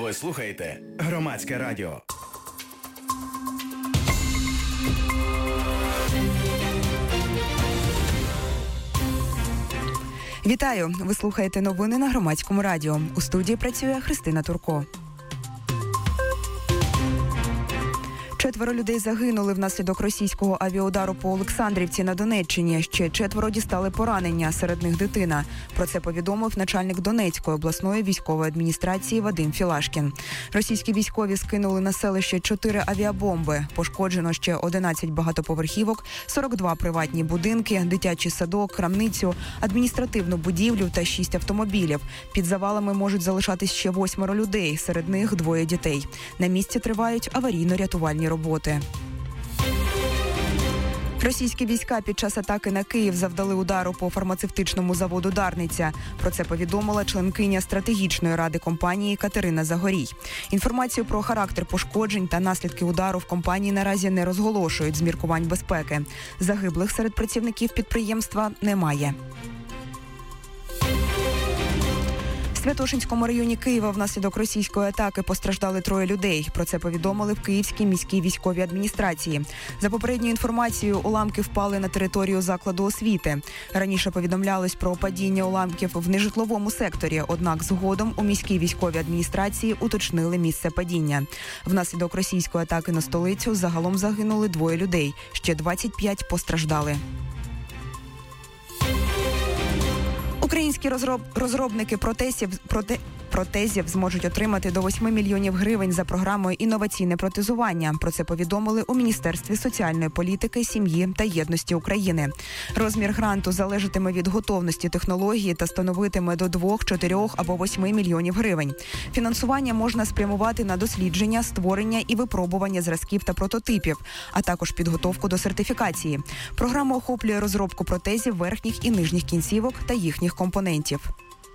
Ви слухаєте Громадське радіо. Вітаю! Ви слухаєте новини на Громадському радіо. У студії працює Христина Турко. 4 людей загинули внаслідок російського авіаудару по Олександрівці на Донеччині. Ще 4 дістали поранення, серед них дитина. Про це повідомив начальник Донецької обласної військової адміністрації Вадим Філашкін. Російські військові скинули на селище 4 авіабомби. Пошкоджено ще 11 багатоповерхівок, 42 приватні будинки, дитячий садок, крамницю, адміністративну будівлю та 6 автомобілів. Під завалами можуть залишатись ще 8 людей, серед них 2 дітей. На місці тривають аварійно-рятувальні роботи. Російські війська під час атаки на Київ завдали удару по фармацевтичному заводу «Дарниця». Про це повідомила членкиня стратегічної ради компанії Катерина Загорій. Інформацію про характер пошкоджень та наслідки удару в компанії наразі не розголошують з міркувань безпеки. Загиблих серед працівників підприємства немає. В Святошинському районі Києва внаслідок російської атаки постраждали 3 людей. Про це повідомили в Київській міській військовій адміністрації. За попередньою інформацією, уламки впали на територію закладу освіти. Раніше повідомлялось про падіння уламків в нежитловому секторі, однак згодом у міській військовій адміністрації уточнили місце падіння. Внаслідок російської атаки на столицю загалом загинули 2 людей, ще 25 постраждали. Українські розробники протезів зможуть отримати до 8 мільйонів гривень за програмою «Інноваційне протезування». Про це повідомили у Міністерстві соціальної політики, сім'ї та єдності України. Розмір гранту залежатиме від готовності технології та становитиме до 2, 4 або 8 мільйонів гривень. Фінансування можна спрямувати на дослідження, створення і випробування зразків та прототипів, а також підготовку до сертифікації. Програма охоплює розробку протезів верхніх і нижніх кінцівок та їхніх компонентів.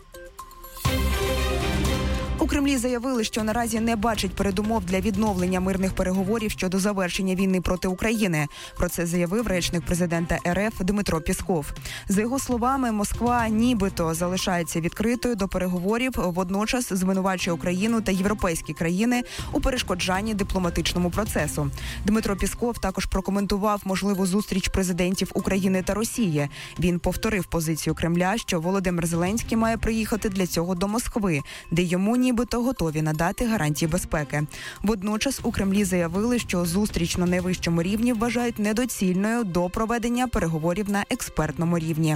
У Кремлі заявили, що наразі не бачать передумов для відновлення мирних переговорів щодо завершення війни проти України. Про це заявив речник президента РФ Дмитро Пєсков. За його словами, Москва нібито залишається відкритою до переговорів, водночас звинувачує Україну та європейські країни у перешкоджанні дипломатичному процесу. Дмитро Пєсков також прокоментував можливу зустріч президентів України та Росії. Він повторив позицію Кремля, що Володимир Зеленський має приїхати для цього до Москви, де йому нібито готові надати гарантії безпеки. Водночас у Кремлі заявили, що зустріч на найвищому рівні вважають недоцільною до проведення переговорів на експертному рівні.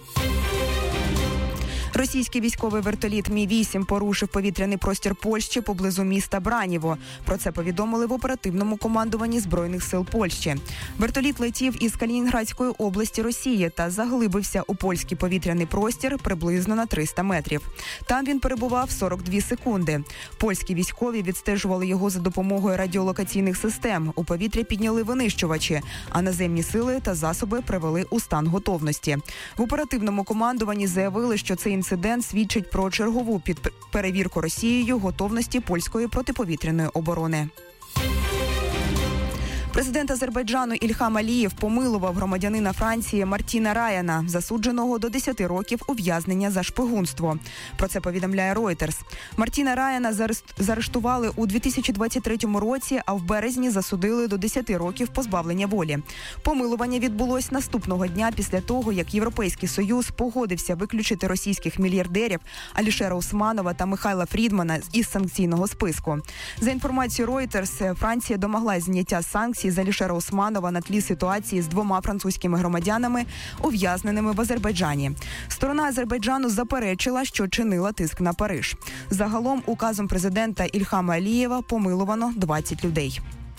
Російський військовий вертоліт Мі-8 порушив повітряний простір Польщі поблизу міста Браніво. Про це повідомили в оперативному командуванні Збройних сил Польщі. Вертоліт летів із Калінінградської області Росії та заглибився у польський повітряний простір приблизно на 300 метрів. Там він перебував 42 секунди. Польські військові відстежували його за допомогою радіолокаційних систем. У повітря підняли винищувачі, а наземні сили та засоби привели у стан готовності. В оперативному командуванні заявили, що цей інцидент свідчить про чергову перевірку Росією готовності польської протиповітряної оборони. Президент Азербайджану Ільхам Алієв помилував громадянина Франції Мартіна Раяна, засудженого до 10 років ув'язнення за шпигунство. Про це повідомляє Reuters. Мартіна Раяна заарештували у 2023 році, а в березні засудили до 10 років позбавлення волі. Помилування відбулось наступного дня після того, як Європейський Союз погодився виключити російських мільярдерів Алішера Усманова та Михайла Фрідмана із санкційного списку. За інформацією Reuters, Франція домоглась зняття санкцій з Алішера Усманова на тлі ситуації з 2 французькими громадянами, ув'язненими в Азербайджані. Сторона Азербайджану заперечила, що чинила тиск на Париж. Загалом указом президента Ільхама Алієва помилувано 20 людей.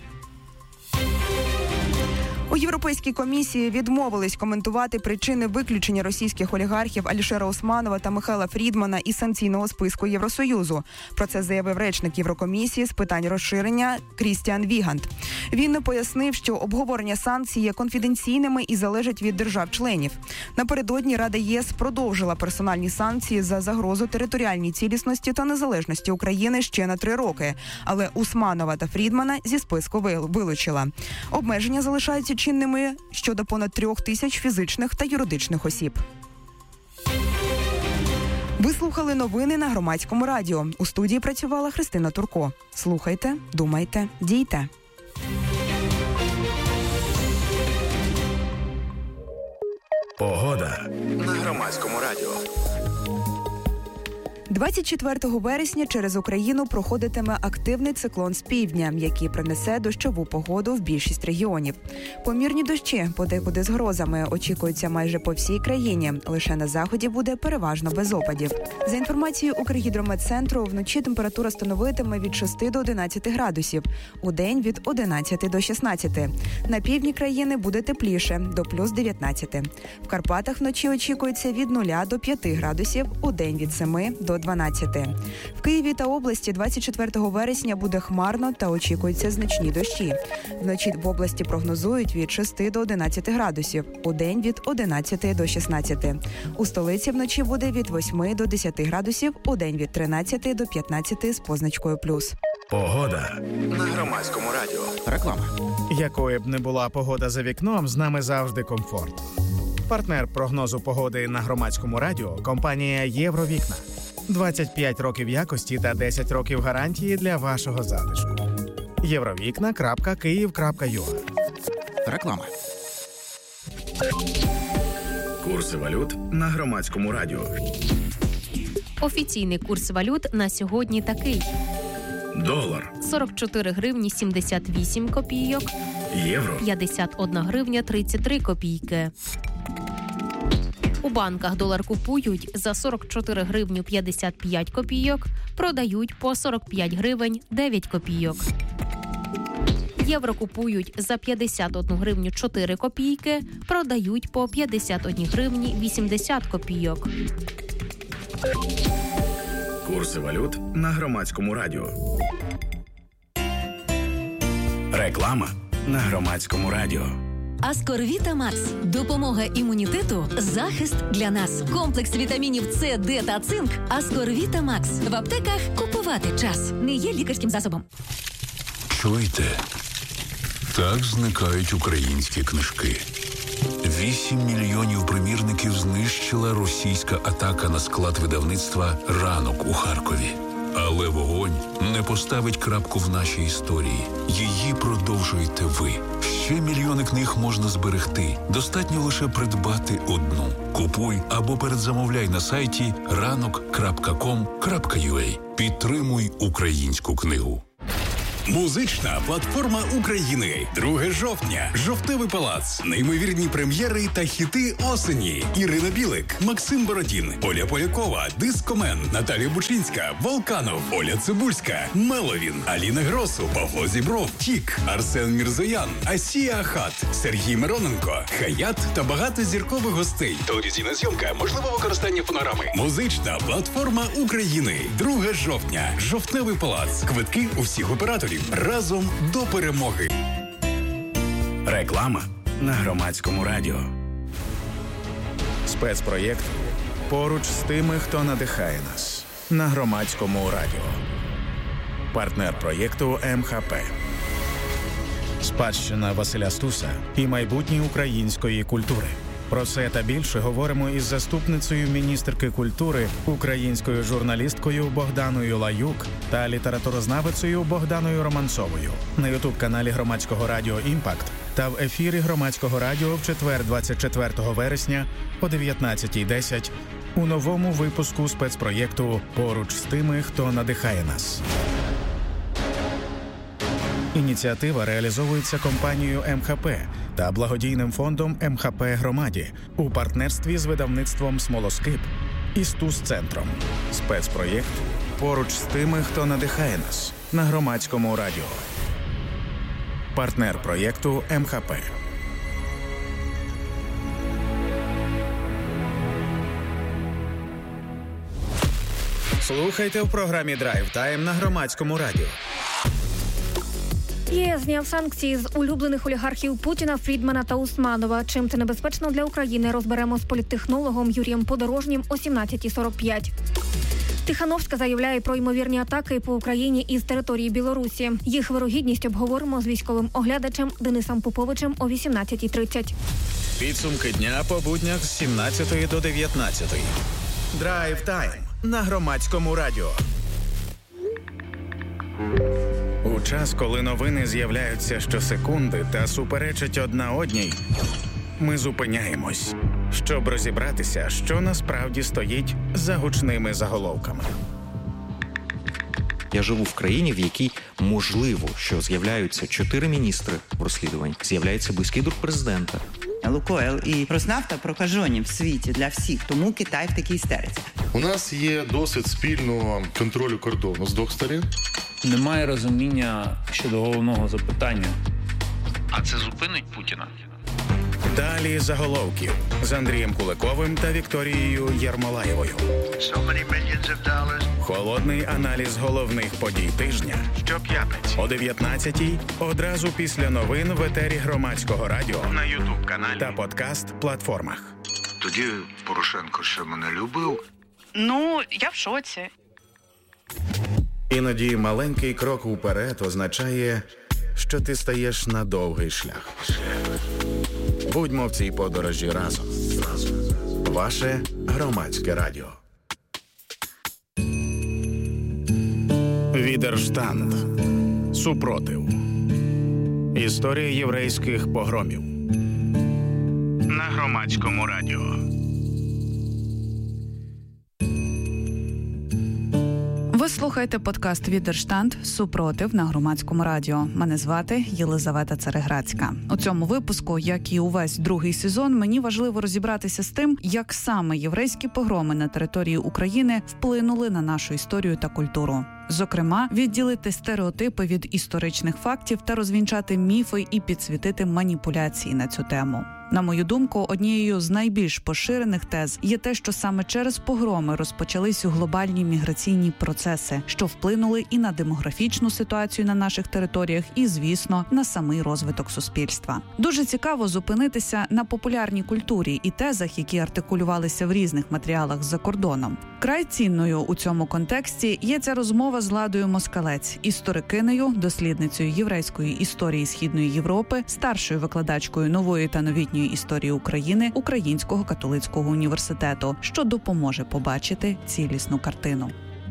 У Європейській комісії відмовились коментувати причини виключення російських олігархів Алішера Усманова та Михайла Фрідмана із санкційного списку Євросоюзу. Про це заявив речник Єврокомісії з питань розширення Крістіан Вігант. Він пояснив, що обговорення санкцій є конфіденційними і залежать від держав-членів. Напередодні Рада ЄС продовжила персональні санкції за загрозу територіальній цілісності та незалежності України ще на 3 роки, але Усманова та Фрідмана зі списку вилучила. Обмеження залишаються чинними щодо понад 3000 фізичних та юридичних осіб. Ви слухали новини на Громадському радіо. У студії працювала Христина Турко. Слухайте, думайте, дійте. Погода на Громадському радіо. 24 вересня через Україну проходитиме активний циклон з півдня, який принесе дощову погоду в більшість регіонів. Помірні дощі, подекуди з грозами, очікуються майже по всій країні. Лише на заході буде переважно без опадів. За інформацією Укргідрометцентру, вночі температура становитиме від 6 до 11 градусів, удень від 11 до 16. На півдні країни буде тепліше, до плюс 19. В Карпатах вночі очікується від 0 до 5 градусів, удень від 7 до 12. В Києві та області 24 вересня буде хмарно та очікуються значні дощі. Вночі в області прогнозують від 6 до 11 градусів, удень від 11 до 16. У столиці вночі буде від 8 до 10 градусів, удень від 13 до 15 з позначкою плюс. Погода на Громадському радіо. Реклама. Якою б не була погода за вікном, з нами завжди комфорт. Партнер прогнозу погоди на Громадському радіо – компанія «Євровікна». 25 років якості та 10 років гарантії для вашого затишку. Євровікна.Київ.ua. Реклама. Курси валют на Громадському радіо. Офіційний курс валют на сьогодні такий. Долар. 44 гривні 78 копійок. Євро. 51 гривня 33 копійки. У банках долар купують за 44 гривню 55 копійок, продають по 45 гривень 9 копійок. Євро купують за 51 гривню 4 копійки, продають по 51 гривні 80 копійок. Курси валют на Громадському радіо. Реклама на Громадському радіо. Аскорвіта Макс. Допомога імунітету, захист для нас. Комплекс вітамінів С, Д та цинк. Аскорвіта Макс. В аптеках купувати час. Не є лікарським засобом. Чуєте? Так зникають українські книжки. 8 мільйонів примірників знищила російська атака на склад видавництва «Ранок» у Харкові. Але вогонь не поставить крапку в нашій історії. Її продовжуєте ви. Ще мільйони книг можна зберегти. Достатньо лише придбати одну. Купуй або передзамовляй на сайті ranok.com.ua. Підтримуй українську книгу. Музична платформа України. 2 жовтня. Жовтневий палац. Неймовірні прем'єри та хіти осені. Ірина Білик, Максим Бородін, Оля Полякова, Дискомен, Наталія Бучинська, Волканов, Оля Цибульська, Меловін, Аліна Гросу, Павло Зібров, Тік, Арсен Мірзоян, Асія Ахат, Сергій Мироненко, Хаят та багато зіркових гостей. Телевізійна зйомка, можливе використання фонограми. Музична платформа України. 2 жовтня. Жовтневий палац. Квитки у всіх операторів. Разом до перемоги. Реклама на Громадському радіо. Спецпроєкт «Поруч з тими, хто надихає нас» на Громадському радіо. Партнер проєкту МХП. Спадщина Василя Стуса і майбутнє української культури. Про це та більше говоримо із заступницею міністерки культури, українською журналісткою Богданою Лаюк та літературознавицею Богданою Романцовою на ютуб-каналі Громадського радіо «Імпакт» та в ефірі Громадського радіо в четвер 24 вересня о 19:10 у новому випуску спецпроєкту «Поруч з тими, хто надихає нас». Ініціатива реалізовується компанією МХП та благодійним фондом МХП Громаді у партнерстві з видавництвом «Смолоскип» і Стус-центром. Спецпроєкт «Поруч з тими, хто надихає нас» на Громадському радіо. Партнер проєкту МХП. Слухайте в програмі «Драйв Тайм» на Громадському радіо. ЄС зняв санкції з улюблених олігархів Путіна, Фрідмана та Усманова. Чим це небезпечно для України, розберемо з політтехнологом Юрієм Подорожнім о 17:45. Тихановська заявляє про ймовірні атаки по Україні із території Білорусі. Їх вирогідність обговоримо з військовим оглядачем Денисом Поповичем о 18:30. Підсумки дня по буднях з 17 до 19. Драйв Тайм. на Громадському радіо. У час, коли новини з'являються щосекунди та суперечать одна одній, ми зупиняємось, щоб розібратися, що насправді стоїть за гучними заголовками. Я живу в країні, в якій можливо, що з'являються 4 міністри в розслідуванні, з'являється близький друг президента. Лукойл і Роснафта прокажені в світі для всіх, тому Китай в такій істериці. У нас є досвід спільного контролю кордону з двох сторін. Немає розуміння щодо головного запитання. А це зупинить Путіна? Далі заголовків з Андрієм Куликовим та Вікторією Єрмолаєвою. Холодний аналіз головних подій тижня. Щоп'ятниці о 19-й, одразу після новин в етері Громадського радіо, на YouTube-каналі та подкаст-платформах. Тоді Порошенко ще мене любив? Ну, я в шоці. Іноді маленький крок уперед означає, що ти стаєш на довгий шлях. Будьмо в цій подорожі разом. Ваше Громадське радіо. Відерштанд. Супротив. Історія єврейських погромів. На Громадському радіо. Ви слухаєте подкаст «Відерштанд. Супротив» на Громадському радіо. Мене звати Єлизавета Цареградська. У цьому випуску, як і увесь другий сезон, мені важливо розібратися з тим, як саме єврейські погроми на території України вплинули на нашу історію та культуру. Зокрема, відділити стереотипи від історичних фактів та розвінчати міфи і підсвітити маніпуляції на цю тему. На мою думку, однією з найбільш поширених тез є те, що саме через погроми розпочались глобальні міграційні процеси, що вплинули і на демографічну ситуацію на наших територіях, і, звісно, на самий розвиток суспільства. Дуже цікаво зупинитися на популярній культурі і тезах, які артикулювалися в різних матеріалах за кордоном. Край цінною у цьому контексті є ця розмова з Ладою Москалець, історикинею, дослідницею єврейської історії Східної Європи, старшою викладачкою нової та новітньої історії України Українського католицького університету, що допоможе побачити цілісну картину.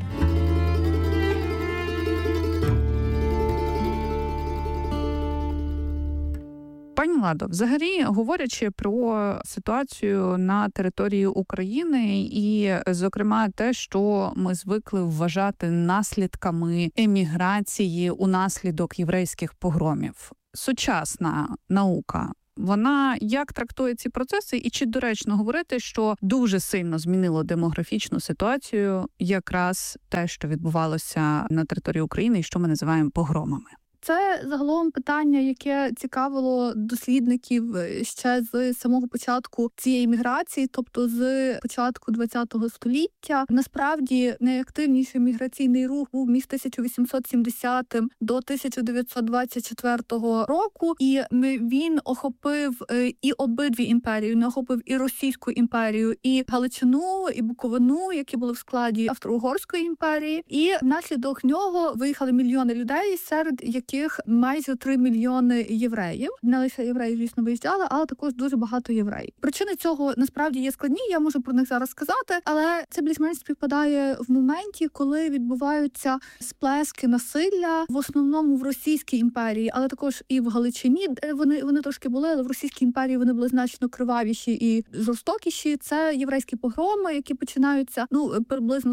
Пані Ладо, взагалі, говорячи про ситуацію на території України і, зокрема, те, що ми звикли вважати наслідками еміграції унаслідок єврейських погромів, сучасна наука, вона як трактує ці процеси, і чи доречно говорити, що дуже сильно змінило демографічну ситуацію якраз те, що відбувалося на території України і що ми називаємо погромами? Це загалом питання, яке цікавило дослідників ще з самого початку цієї міграції, тобто з початку ХХ століття. Насправді, найактивніший міграційний рух був між 1870 до 1924 року, і він охопив і обидві імперії. Він охопив і Російську імперію, і Галичину, і Буковину, які були в складі Австро-Угорської імперії. І внаслідок нього виїхали мільйони людей, серед яких майже 3 мільйони євреїв. Не лише євреї, звісно, виїжджали, але також дуже багато євреїв. Причини цього насправді є складні, я можу про них зараз сказати, але це більш-менш співпадає в моменті, коли відбуваються сплески насилля, в основному в Російській імперії, але також і в Галичині. Вони трошки були, але в Російській імперії вони були значно кривавіші і жорстокіші. Це єврейські погроми, які починаються, приблизно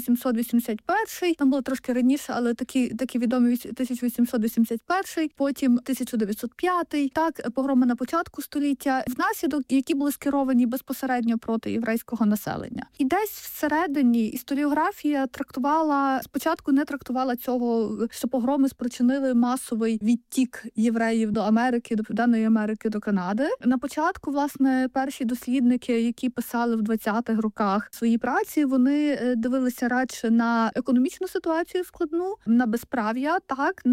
1881, там було трошки раніше, але такі відомі 1881, потім 1905, так, погроми на початку століття, внаслідок, які були скеровані безпосередньо проти єврейського населення. І десь всередині історіографія спочатку не трактувала цього, що погроми спричинили масовий відтік євреїв до Америки, до Південної Америки, до Канади. На початку, власне, перші дослідники, які писали в 20-х роках свої праці, вони дивилися радше на економічну ситуацію складну, на безправ'я, так, на те,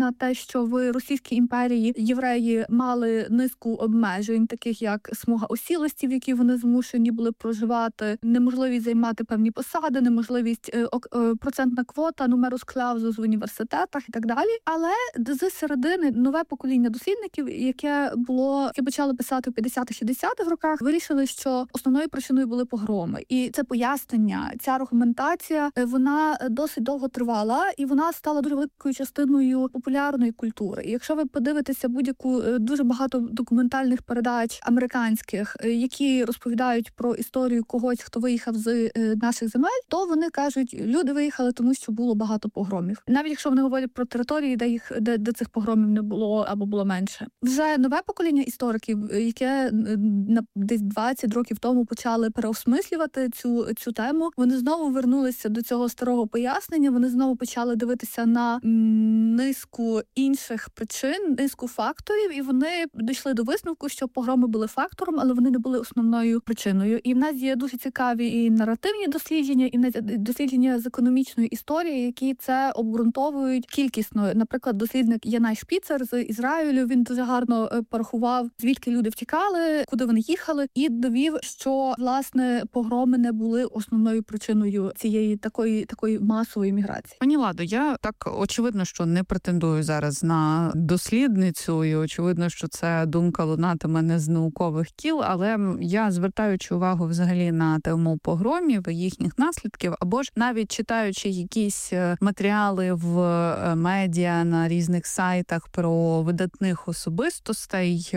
що в Російській імперії євреї мали низку обмежень, таких як смуга осілості, в якій вони змушені були проживати, неможливість займати певні посади, неможливість процентна квота, numerus clausus в університетах і так далі. Але з середини нове покоління дослідників, яке почало писати в 50-60-х роках, вирішили, що основною причиною були погроми. І це пояснення, ця аргументація, вона досить довго тривала, і вона стала дуже великою частиною популярної культури. І якщо ви подивитеся дуже багато документальних передач американських, які розповідають про історію когось, хто виїхав з наших земель, то вони кажуть, люди виїхали, тому що було багато погромів. Навіть якщо вони говорять про території, де цих погромів не було або було менше. Вже нове покоління істориків, яке десь 20 років тому почали переосмислювати цю тему, вони знову вернулися до цього старого пояснення, вони знову почали дивитися на низку інших причин, низку факторів, і вони дійшли до висновку, що погроми були фактором, але вони не були основною причиною. І в нас є дуже цікаві і наративні дослідження, і дослідження з економічної історії, які це обґрунтовують кількісно. Наприклад, дослідник Янай Шпіцер з Ізраїлю, він дуже гарно порахував, звідки люди втікали, куди вони їхали, і довів, що, власне, погроми не були основною причиною цієї такої масової міграції. Пані Ладо, я так очевидно, що не претендую зараз на дослідницю, і очевидно, що це думка лунатиме не з наукових кіл, але я, звертаючи увагу взагалі на тему погромів і їхніх наслідків, або ж навіть читаючи якісь матеріали в медіа на різних сайтах про видатних особистостей,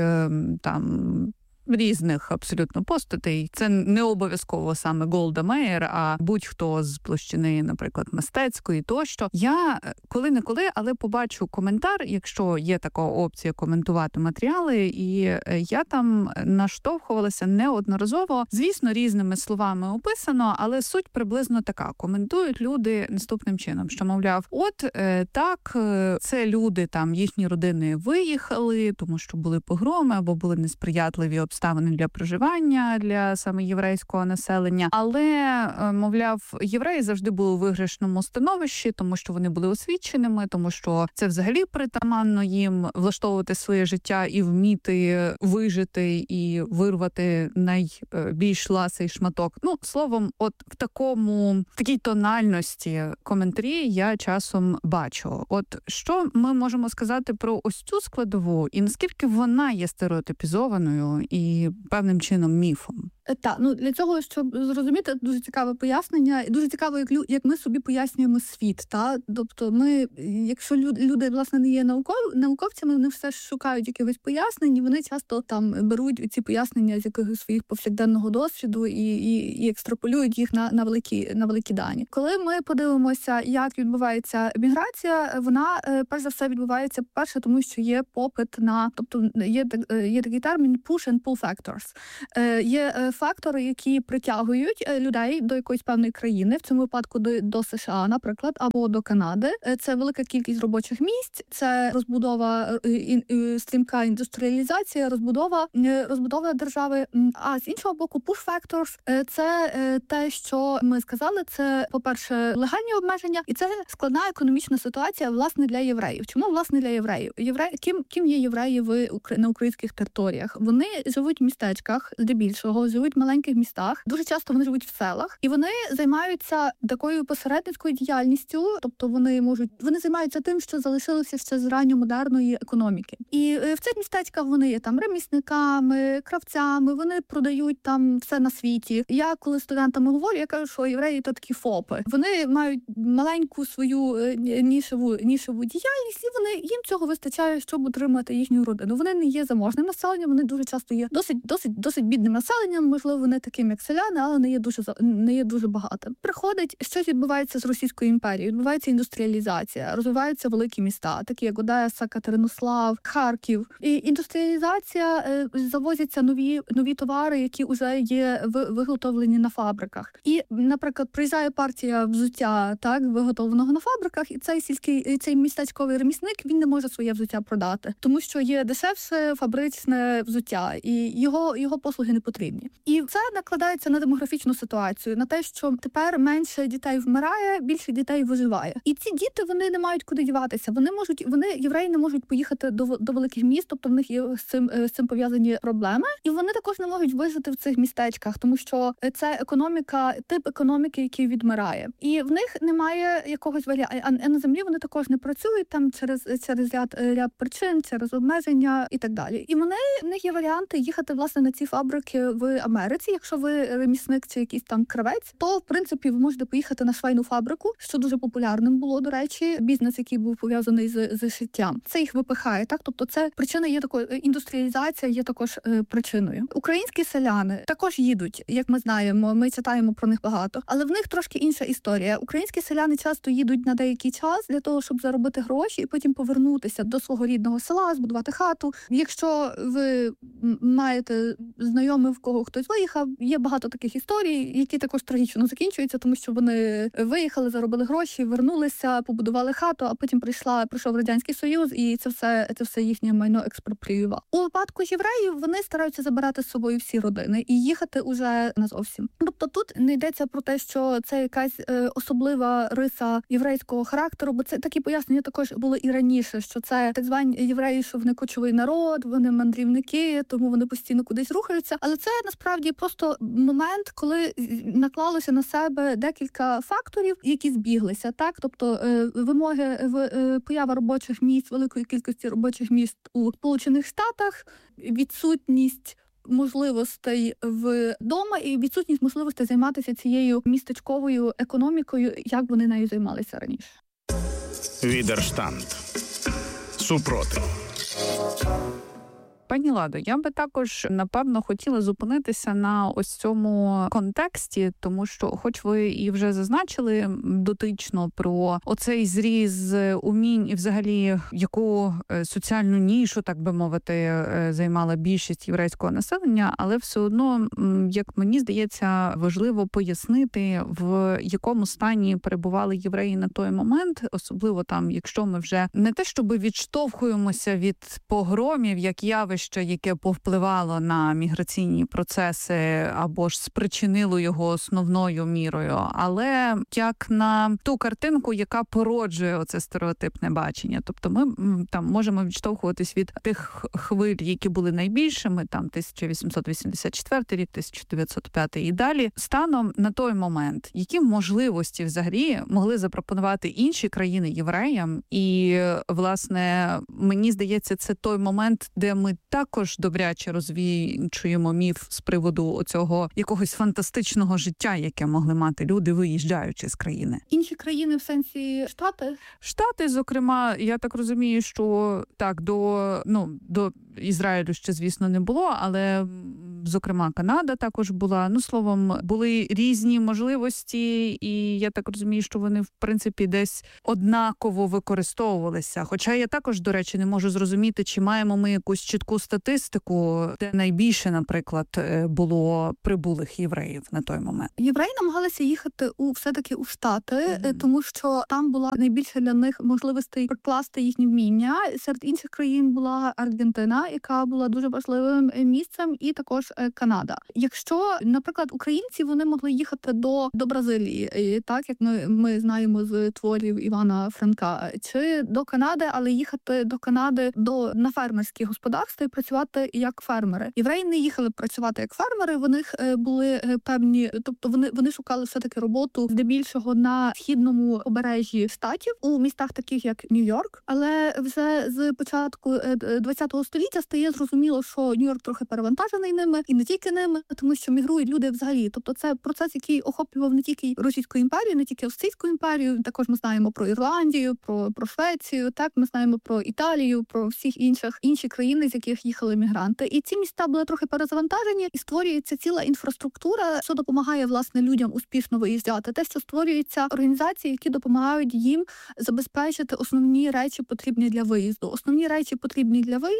там різних абсолютно постатей. Це не обов'язково саме Голда Меїр, а будь-хто з площини, наприклад, мистецької тощо. Я коли-неколи, але побачу коментар, якщо є така опція коментувати матеріали, і я там наштовхувалася неодноразово. Звісно, різними словами описано, але суть приблизно така. Коментують люди наступним чином, що, мовляв, так, це люди, там, їхні родини виїхали, тому що були погроми або були несприятливі обставини для проживання для саме єврейського населення. Але, мовляв, євреї завжди були у виграшному становищі, тому що вони були освіченими, тому що це взагалі притаманно їм влаштовувати своє життя і вміти вижити і вирвати найбільш ласий шматок. Словом, от в такій тональності коментарі я часом бачу. От що ми можемо сказати про ось цю складову і наскільки вона є стереотипізованою і певним чином міфом? Так, для цього, щоб зрозуміти, дуже цікаве пояснення, і дуже цікаво, як ми собі пояснюємо світ. Тобто ми, якщо люди, власне, не є науковцями, вони все ж шукають якихось пояснень, і вони часто там беруть ці пояснення з якогось своїх повсякденного досвіду і екстраполюють їх на великі дані. Коли ми подивимося, як відбувається міграція, вона, перш за все, відбувається, перше, тому що є попит тобто є такий термін push and pull factors. Є фактори, які притягують людей до якоїсь певної країни, в цьому випадку до США, наприклад, або до Канади. Це велика кількість робочих місць, це розбудова, стрімка індустріалізація, розбудова держави. А з іншого боку, push factors – це те, що ми сказали, це, по-перше, легальні обмеження, і це складна економічна ситуація, власне, для євреїв. Чому, власне, для євреїв? Ким є євреї на українських територіях? Вони живуть в містечках, здебільшого, живуть в маленьких містах. Дуже часто вони живуть в селах. І вони займаються такою посередницькою діяльністю, тобто вони займаються тим, що залишилося ще з ранньомодерної економіки. І в цих містечках вони є там ремісниками, кравцями, вони продають там все на світі. Я коли студентами говорю, я кажу, що євреї то такі ФОПи. Вони мають маленьку свою нішеву діяльність, і їм цього вистачає, щоб утримати їхню родину. Вони не є заможним населенням, вони дуже часто є досить бідним населенням, можливо, не таким, як селяни, але не є дуже багатим. Приходить, щось відбувається з Російською імперією, відбувається індустріалізація, розвиваються великі міста, такі як Одеса, Катеринослав, Харків. І індустріалізація, завозяться нові товари, які вже є виготовлені на фабриках. І, наприклад, приїжджає партія взуття, виготовленого на фабриках, і цей містечковий ремісник, він не може своє взуття продати, тому що є дешевше фабричне взуття, і його послуги не потрібні. І це накладається на демографічну ситуацію, на те, що тепер менше дітей вмирає, більше дітей виживає. І ці діти, вони не мають куди діватися. Євреї не можуть поїхати до великих міст, тобто в них є з цим пов'язані проблеми. І вони також не можуть вижити в цих містечках, тому що це тип економіки, який відмирає. І в них немає якогось а на землі вони також не працюють там через ряд причин, через обмеження і так далі. І в них є варіанти їхати, власне, на ці фабрики в Америці. Якщо ви ремісник чи якийсь там кравець, то, в принципі, ви можете поїхати на швейну фабрику, що дуже популярним було, до речі, бізнес, який був пов'язаний з шиттям. Це їх випихає, так? Тобто це причина є такою, індустріалізація є також причиною. Українські селяни також їдуть, як ми знаємо, ми читаємо про них багато, але в них трошки інша історія. Українські селяни часто їдуть на деякий час для того, щоб заробити гроші і потім повернутися до свого рідного села, збудувати хату. Якщо ви маєте знайомих, в кого хтось виїхав, є багато таких історій, які також трагічно закінчуються, тому що вони виїхали, заробили гроші, вернулися, побудували хату, а потім прийшов Радянський Союз, і це все їхнє майно експропріював. У випадку євреїв вони стараються забирати з собою всі родини і їхати уже назовсім. Тобто тут не йдеться про те, що це якась особлива риса єврейського характеру, бо це такі пояснення також були і раніше, що це так звані євреї, що вони кочовий народ, вони мандрівники, тому вони постійно кудись рухаються. Але це насправді просто момент, коли наклалося на себе декілька факторів, які збіглися. Так, тобто вимоги поява робочих місць, великої кількості робочих місць у Сполучених Штатах, відсутність можливостей вдома і відсутність можливостей займатися цією містечковою економікою, як вони нею займалися раніше. Відерштанд. Супротив. Пані Ладо, я би також, напевно, хотіла зупинитися на ось цьому контексті, тому що, хоч ви і вже зазначили дотично про оцей зріз умінь і взагалі яку соціальну нішу, так би мовити, займала більшість єврейського населення, але все одно, як мені здається, важливо пояснити, в якому стані перебували євреї на той момент, особливо там, якщо ми вже не те, щоб відштовхуємося від погромів, як явище, яке повпливало на міграційні процеси або ж спричинило його основною мірою, але як на ту картинку, яка породжує оце стереотипне бачення. Тобто ми там можемо відштовхуватись від тих хвиль, які були найбільшими, там 1884 рік, 1905 і далі. Станом на той момент, які можливості взагалі могли запропонувати інші країни євреям, і, власне, мені здається, це той момент, де ми також добряче розвінчуємо міф з приводу цього якогось фантастичного життя, яке могли мати люди, виїжджаючи з країни. Інші країни в сенсі Штати? Штати, зокрема, я так розумію, що так, до Ізраїлю ще, звісно, не було, але, зокрема, Канада також була. Ну, словом, були різні можливості, і я так розумію, що вони, в принципі, десь однаково використовувалися. Хоча я також, до речі, не можу зрозуміти, чи маємо ми якусь чітку статистику, де найбільше, наприклад, було прибулих євреїв на той момент. Євреї намагалися їхати все-таки у Штати, тому що там була найбільше для них можливостей прикласти їхні вміння. Серед інших країн була Аргентина, яка була дуже важливим місцем, і також Канада. Якщо, наприклад, українці, вони могли їхати до Бразилії, так, як ми знаємо з творів Івана Франка, чи до Канади, але їхати до Канади на фермерські господарства і працювати як фермери. Євреї не їхали працювати як фермери, в них були певні, тобто вони шукали все-таки роботу здебільшого на східному побережжі штатів, у містах таких як Нью-Йорк, але вже з початку ХХ століття стає зрозуміло, що Нью-Йорк трохи перевантажений ними, і не тільки ними, тому що мігрують люди взагалі. Тобто це процес, який охоплював не тільки Російську імперію, не тільки Австрійську імперію, також ми знаємо про Ірландію, про Швецію, так, ми знаємо про Італію, про всіх інші країни, з яких їхали мігранти. І ці міста були трохи перезавантажені, і створюється ціла інфраструктура, що допомагає, власне, людям успішно виїжджати. Те, що створюються організації, які допомагають їм забезпечити основні речі, потрібні для виїзду. Основні речі, потрібні для виїзду, це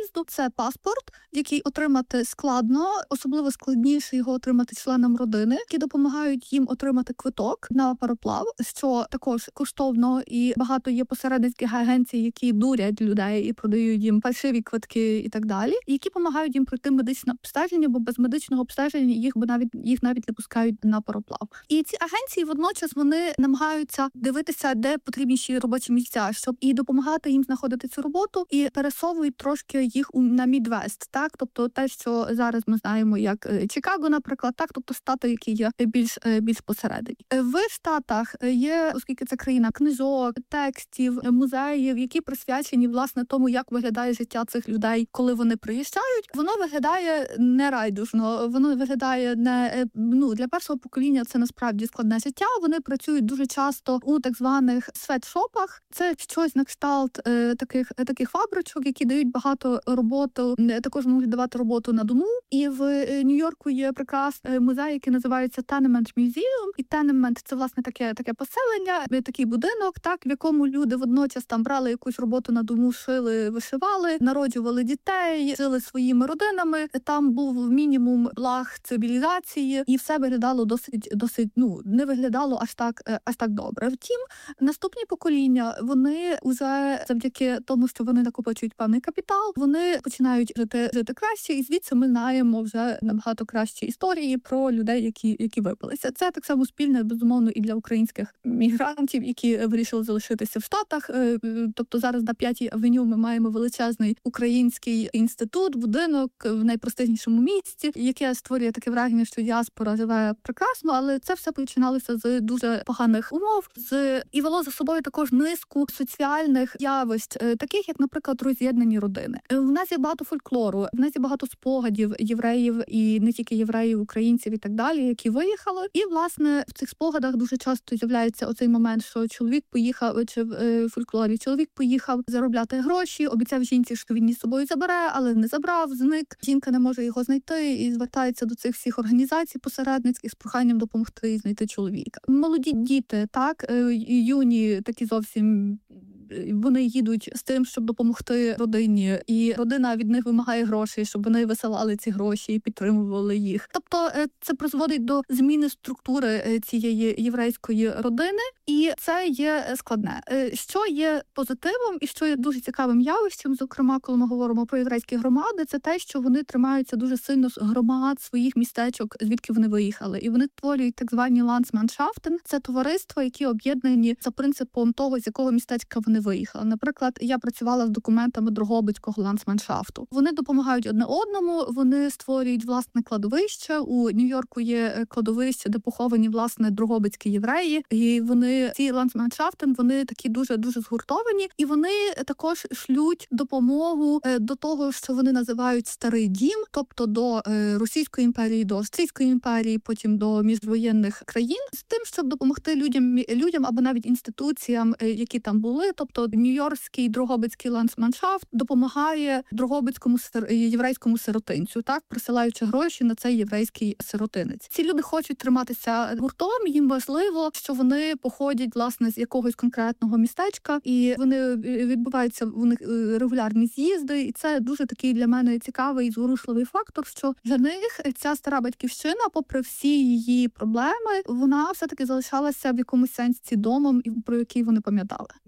це паспорт, який отримати складно, особливо складніше його отримати членам родини, які допомагають їм отримати квиток на пароплав, що також коштовно, і багато є посередницьких агенцій, які дурять людей і продають їм фальшиві квитки і так далі, і які допомагають їм пройти медичне обстеження, бо без медичного обстеження їх навіть не пускають на пароплав. І ці агенції водночас вони намагаються дивитися, де потрібніші робочі місця, щоб і допомагати їм знаходити цю роботу, і пересовують трошки їх на Мідвест, так, тобто те, що зараз ми знаємо як Чикаго, наприклад, так, тобто штати, які є більш посередині. В Штатах є, оскільки це країна книжок, текстів, музеїв, які присвячені, власне, тому, як виглядає життя цих людей, коли вони приїжджають. Воно виглядає не райдужно, воно виглядає не, для першого покоління це насправді складне життя. Вони працюють дуже часто у так званих светшопах. Це щось на кшталт таких фабричок, які дають багато роботи, також можуть давати роботу на дому. І в Нью-Йорку є прекрасний музей, який називається Tenement Museum. І Tenement – це, власне, таке поселення, такий будинок, так, в якому люди водночас там брали якусь роботу на дому, шили, вишивали, народжували дітей, жили своїми родинами. Там був мінімум благ цивілізації, і все виглядало досить, не виглядало аж так добре. Втім, наступні покоління, вони вже завдяки тому, що вони накопичують певний капітал, вони починають жити краще, і звідси ми знаємо вже набагато кращі історії про людей, які вибилися. Це так само спільне, безумовно, і для українських мігрантів, які вирішили залишитися в Штатах. Тобто зараз на 5-й авеню ми маємо величезний український інститут, будинок в найпростижнішому місці, яке створює таке враження, що діаспора живе прекрасно, але це все починалося з дуже поганих умов, і вело за собою також низку соціальних явищ, таких як, наприклад, роз'єднані родини. В нас є багато фольклору, в нас є багато спогадів євреїв і не тільки євреїв, українців і так далі, які виїхали. І, власне, в цих спогадах дуже часто з'являється оцей момент, що чоловік поїхав, чи в фольклорі, чоловік поїхав заробляти гроші, обіцяв жінці, що він її з собою забере, але не забрав, зник. Жінка не може його знайти і звертається до цих всіх організацій посередницьких з проханням допомогти знайти чоловіка. Молоді діти, так, юні, такі зовсім, вони їдуть з тим, щоб допомогти родині, і родина від них вимагає грошей, щоб вони висилали ці гроші і підтримували їх. Тобто це призводить до зміни структури цієї єврейської родини, і це є складне. Що є позитивом і що є дуже цікавим явищем, зокрема, коли ми говоримо про єврейські громади, це те, що вони тримаються дуже сильно з громад своїх містечок, звідки вони виїхали. І вони творюють так звані ландсманшафтен. Це товариства, які об'єднані за принципом того, з якого містечка вони виїхали. Наприклад, я працювала з документами Дрогобицького ландсманшафту. Вони допомагають одне одному, вони створюють власне кладовище. У Нью-Йорку є кладовище, де поховані, власне, дрогобицькі євреї. І вони, ці ландсманшафтен, вони такі дуже згуртовані. І вони також шлють допомогу до того, що вони називають Старий Дім, тобто до Російської імперії, до Австрійської імперії, потім до міжвоєнних країн, з тим, щоб допомогти людям або навіть інституціям, які там були. Тобто Нью-Йоркський Дрогобицький ландсманшафт допомагає дрогобицькому єврейському сиротинцю, так, присилаючи гроші на цей єврейський сиротинець. Ці люди хочуть триматися гуртом, їм важливо, що вони походять, власне, з якогось конкретного містечка, і вони відбуваються у них регулярні з'їзди, і це дуже такий для мене цікавий і зворушливий фактор, що для них ця стара батьківщина, попри всі її проблеми, вона все-таки залишалася в якомусь сенсі домом, про який вони пам'ятали.